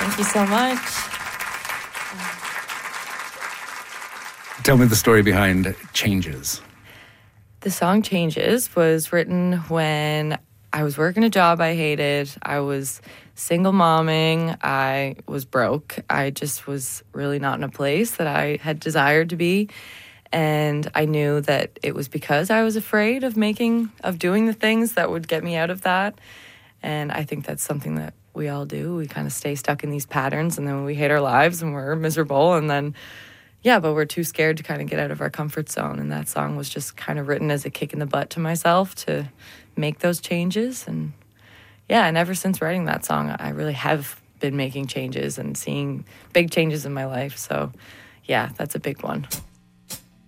Thank you so much. Tell me the story behind Changes. The song Changes was written when I was working a job I hated. I was single momming. I was broke. I just was really not in a place that I had desired to be. And I knew that it was because I was afraid of doing the things that would get me out of that. And I think that's something that we all do. We kind of stay stuck in these patterns, and then we hate our lives and we're miserable, and then but we're too scared to kind of get out of our comfort zone. And that song was just kind of written as a kick in the butt to myself to make those changes. And and ever since writing that song, I really have been making changes and seeing big changes in my life. So that's a big one.